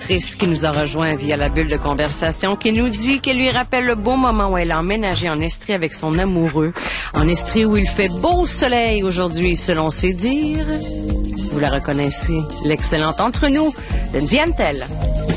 auditrice qui nous a rejoint via la bulle de conversation, qui nous dit qu'elle lui rappelle le beau moment où elle a emménagé en Estrie avec son amoureux. En Estrie où il fait beau soleil aujourd'hui, selon ses dires. Vous la reconnaissez, l'excellente entre nous de Diane Tell.